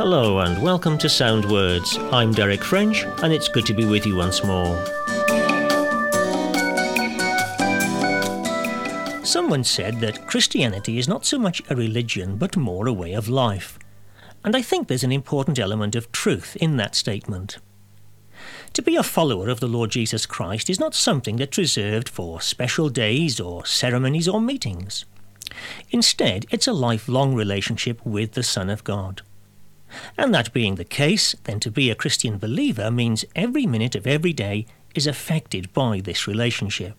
Hello and welcome to Sound Words. I'm Derek French and it's good to be with you once more. Someone said that Christianity is not so much a religion but more a way of life. And I think there's an important element of truth in that statement. To be a follower of the Lord Jesus Christ is not something that's reserved for special days or ceremonies or meetings. Instead, it's a lifelong relationship with the Son of God. And that being the case, then to be a Christian believer means every minute of every day is affected by this relationship.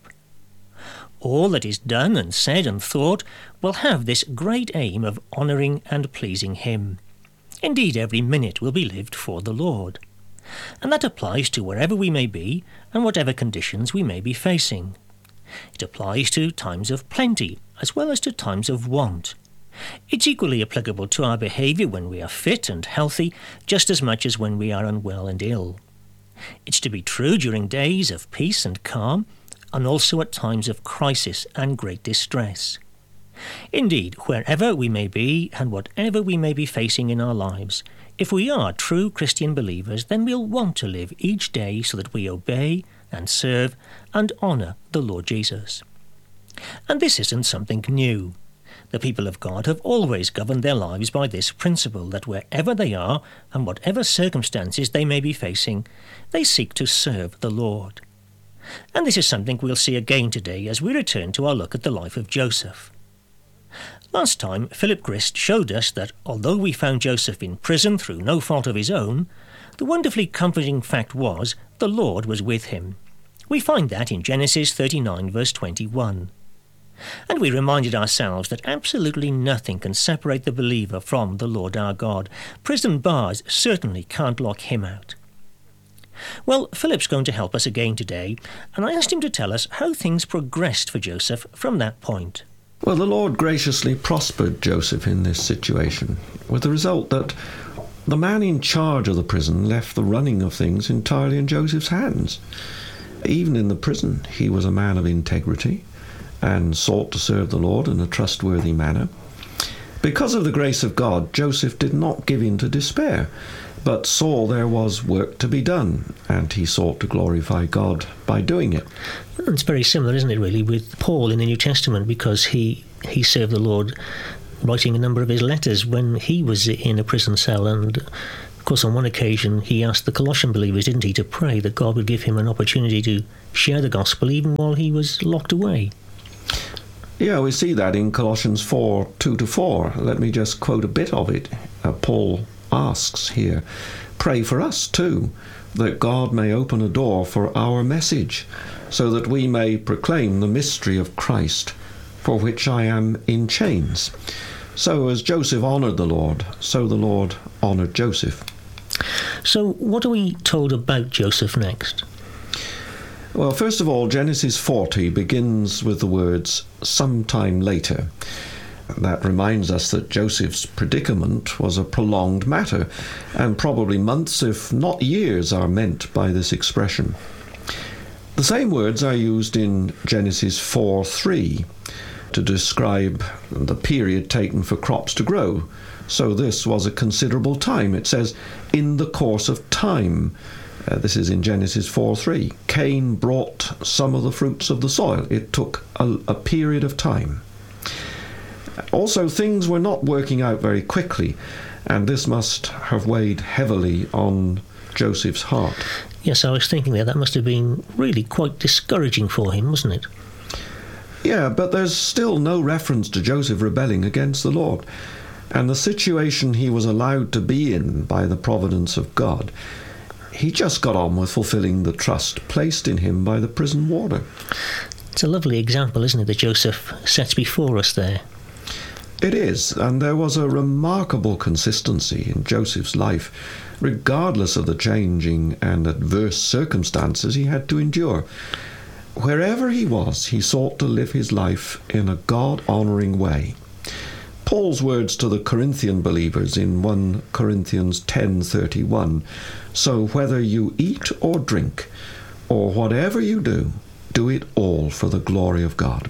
All that is done and said and thought will have this great aim of honouring and pleasing Him. Indeed, every minute will be lived for the Lord. And that applies to wherever we may be and whatever conditions we may be facing. It applies to times of plenty as well as to times of want. It's equally applicable to our behaviour when we are fit and healthy, just as much as when we are unwell and ill. It's to be true during days of peace and calm, and also at times of crisis and great distress. Indeed, wherever we may be and whatever we may be facing in our lives, if we are true Christian believers, then we'll want to live each day so that we obey and serve and honour the Lord Jesus. And this isn't something new. The people of God have always governed their lives by this principle that wherever they are and whatever circumstances they may be facing, they seek to serve the Lord. And this is something we'll see again today as we return to our look at the life of Joseph. Last time, Philip Grist showed us that although we found Joseph in prison through no fault of his own, the wonderfully comforting fact was the Lord was with him. We find that in Genesis 39 verse 21. And we reminded ourselves that absolutely nothing can separate the believer from the Lord our God. Prison bars certainly can't lock him out. Well, Philip's going to help us again today, and I asked him to tell us how things progressed for Joseph from that point. Well, the Lord graciously prospered Joseph in this situation, with the result that the man in charge of the prison left the running of things entirely in Joseph's hands. Even in the prison, he was a man of integrity and sought to serve the Lord in a trustworthy manner. Because of the grace of God, Joseph did not give in to despair, but saw there was work to be done, and he sought to glorify God by doing it. It's very similar, isn't it, really, with Paul in the New Testament, because he served the Lord writing a number of his letters when he was in a prison cell. And, of course, on one occasion, he asked the Colossian believers, didn't he, to pray that God would give him an opportunity to share the gospel even while he was locked away. Yeah, we see that in Colossians 4, 2-4. Let me just quote a bit of it. Paul asks here, "Pray for us too, that God may open a door for our message, so that we may proclaim the mystery of Christ, for which I am in chains." So as Joseph honoured the Lord, so the Lord honoured Joseph. So what are we told about Joseph next? Well, first of all, Genesis 40 begins with the words, "sometime later." That reminds us that Joseph's predicament was a prolonged matter, and probably months, if not years, are meant by this expression. The same words are used in Genesis 4:3 to describe the period taken for crops to grow. So this was a considerable time. It says, "in the course of time." This is in Genesis 4:3. Cain brought some of the fruits of the soil. It took a period of time. Also, things were not working out very quickly, and this must have weighed heavily on Joseph's heart. Yes, I was thinking that must have been really quite discouraging for him, wasn't it? Yeah, but there's still no reference to Joseph rebelling against the Lord, and the situation he was allowed to be in by the providence of God. He just got on with fulfilling the trust placed in him by the prison warder. It's a lovely example, isn't it, that Joseph sets before us there. It is, and there was a remarkable consistency in Joseph's life, regardless of the changing and adverse circumstances he had to endure. Wherever he was, he sought to live his life in a God-honouring way. Paul's words to the Corinthian believers in 1 Corinthians 10:31, "So whether you eat or drink, or whatever you do, do it all for the glory of God."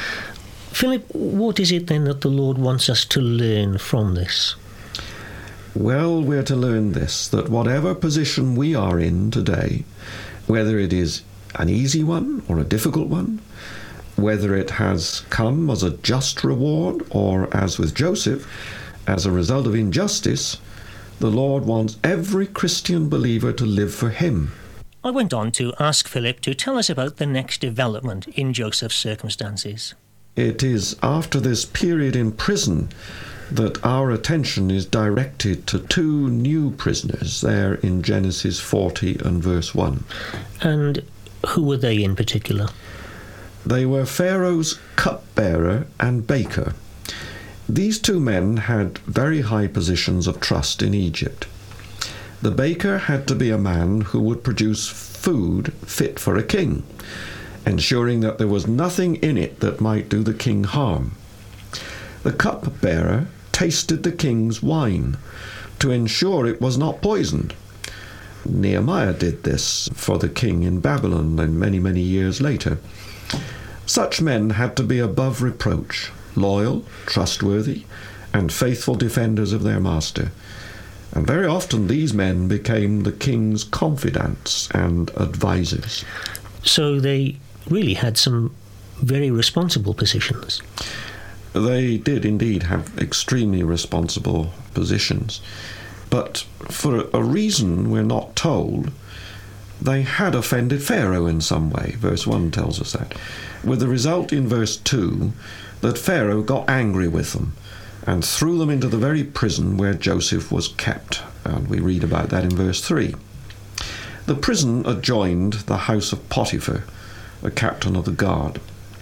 Philip, what is it then that the Lord wants us to learn from this? Well, we're to learn this, that whatever position we are in today, whether it is an easy one or a difficult one, whether it has come as a just reward or, as with Joseph, as a result of injustice, the Lord wants every Christian believer to live for him. I went on to ask Philip to tell us about the next development in Joseph's circumstances. It is after this period in prison that our attention is directed to two new prisoners there in Genesis 40 and verse 1. And who were they in particular? They were Pharaoh's cupbearer and baker. These two men had very high positions of trust in Egypt. The baker had to be a man who would produce food fit for a king, ensuring that there was nothing in it that might do the king harm. The cupbearer tasted the king's wine to ensure it was not poisoned. Nehemiah did this for the king in Babylon and many, many years later. Such men had to be above reproach, loyal, trustworthy, and faithful defenders of their master. And very often these men became the king's confidants and advisors. So they really had some very responsible positions. They did indeed have extremely responsible positions. But for a reason we're not told, they had offended Pharaoh in some way. Verse 1 tells us that. With the result in verse 2 that Pharaoh got angry with them and threw them into the very prison where Joseph was kept. And we read about that in verse 3. The prison adjoined the house of Potiphar, the captain of the guard.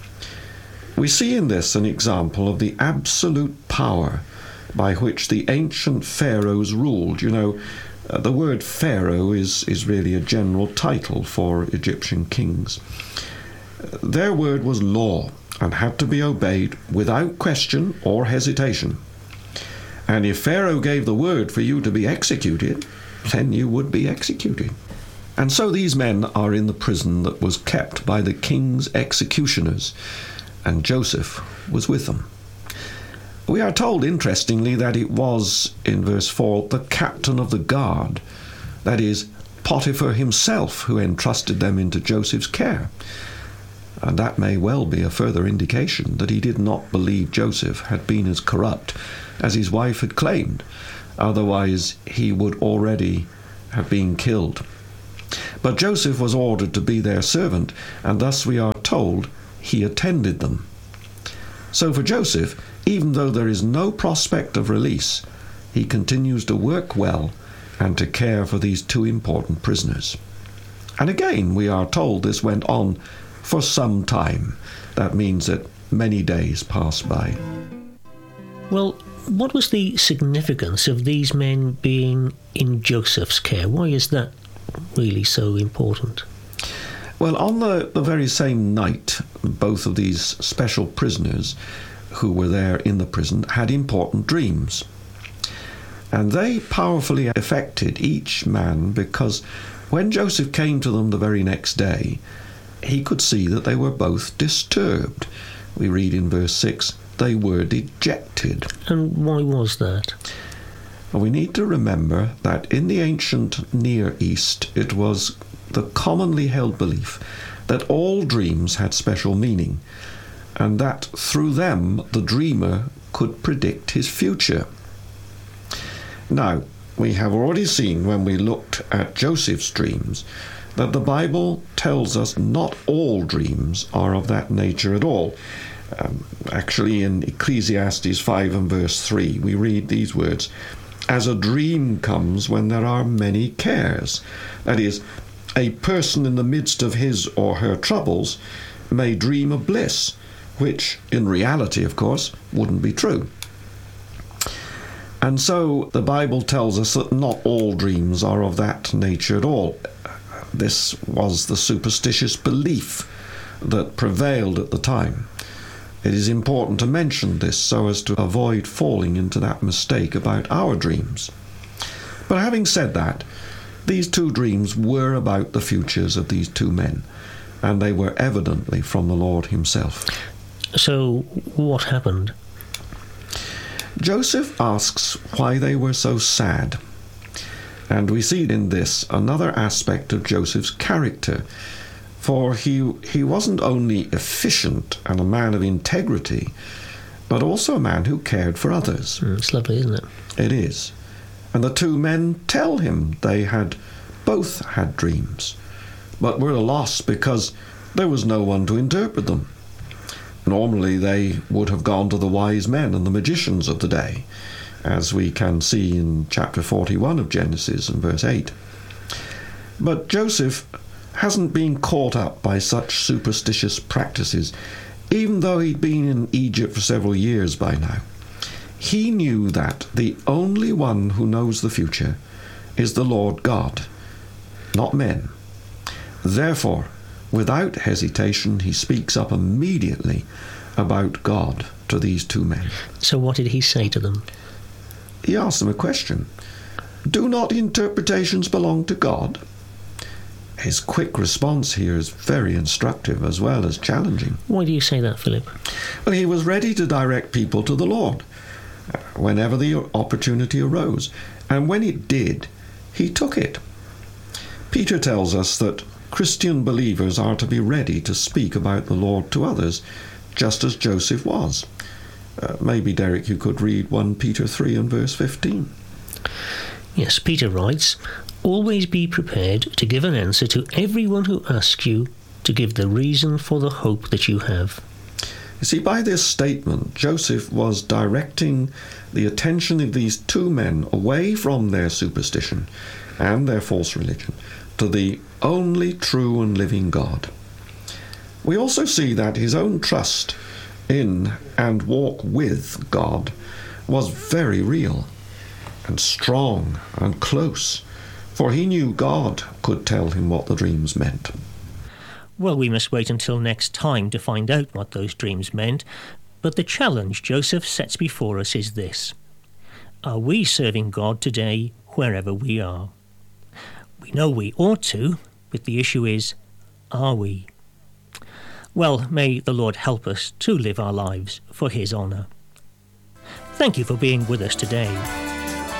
We see in this an example of the absolute power by which the ancient pharaohs ruled. You know, the word pharaoh is really a general title for Egyptian kings. Their word was law and had to be obeyed without question or hesitation. And if Pharaoh gave the word for you to be executed, then you would be executed. And so these men are in the prison that was kept by the king's executioners, and Joseph was with them. We are told, interestingly, that it was, in verse 4, the captain of the guard, that is, Potiphar himself, who entrusted them into Joseph's care. And that may well be a further indication that he did not believe Joseph had been as corrupt as his wife had claimed. Otherwise, he would already have been killed. But Joseph was ordered to be their servant, and thus we are told he attended them. So for Joseph, even though there is no prospect of release, he continues to work well and to care for these two important prisoners. And again, we are told this went on for some time. That means that many days passed by. Well, what was the significance of these men being in Joseph's care? Why is that really so important? Well, on the very same night, both of these special prisoners who were there in the prison had important dreams. And they powerfully affected each man, because when Joseph came to them the very next day, he could see that they were both disturbed. We read in verse 6, they were dejected. And why was that? We need to remember that in the ancient Near East, it was the commonly held belief that all dreams had special meaning, and that through them the dreamer could predict his future. Now, we have already seen when we looked at Joseph's dreams that the Bible tells us not all dreams are of that nature at all. Actually, in Ecclesiastes 5 and verse 3, we read these words, "As a dream comes when there are many cares." That is, a person in the midst of his or her troubles may dream of bliss, which in reality, of course, wouldn't be true. And so the Bible tells us that not all dreams are of that nature at all. This was the superstitious belief that prevailed at the time. It is important to mention this so as to avoid falling into that mistake about our dreams. But having said that, these two dreams were about the futures of these two men, and they were evidently from the Lord himself. So what happened? Joseph asks why they were so sad. And we see in this another aspect of Joseph's character. For he wasn't only efficient and a man of integrity, but also a man who cared for others. It's lovely, isn't it? It is. And the two men tell him they had both had dreams, but were lost because there was no one to interpret them. Normally they would have gone to the wise men and the magicians of the day, as we can see in chapter 41 of Genesis and verse 8. But Joseph hasn't been caught up by such superstitious practices, even though he'd been in Egypt for several years by now. He knew that the only one who knows the future is the Lord God, not men. Therefore, without hesitation, he speaks up immediately about God to these two men. So what did he say to them? He asked them a question. Do not interpretations belong to God? His quick response here is very instructive as well as challenging. Why do you say that, Philip? Well, he was ready to direct people to the Lord whenever the opportunity arose. And when it did, he took it. Peter tells us that Christian believers are to be ready to speak about the Lord to others, just as Joseph was. Maybe, Derek, you could read 1 Peter 3 and verse 15. Yes, Peter writes, always be prepared to give an answer to everyone who asks you to give the reason for the hope that you have. You see, by this statement, Joseph was directing the attention of these two men away from their superstition and their false religion to the only true and living God. We also see that his own trust in and walk with God was very real and strong and close, for he knew God could tell him what the dreams meant. Well, we must wait until next time to find out what those dreams meant, but the challenge Joseph sets before us is this. Are we serving God today wherever we are? We know we ought to, but the issue is, are we? Well, may the Lord help us to live our lives for his honour. Thank you for being with us today.